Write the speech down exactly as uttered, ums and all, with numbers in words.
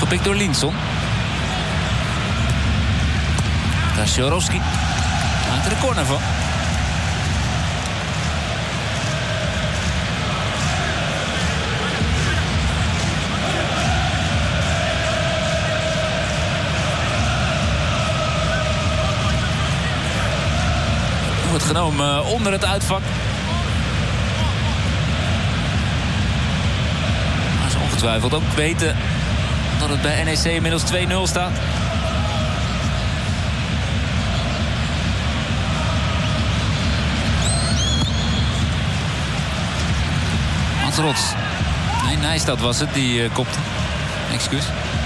Opgepikt door Linson. Kaczorowski maakt er de corner van. Wordt genomen onder het uitvak. Maar ze ongetwijfeld ook weten dat het bij N E C inmiddels twee nul staat. Mats Rots. Nee, Nijstad was het, die uh, kopte. Excuus.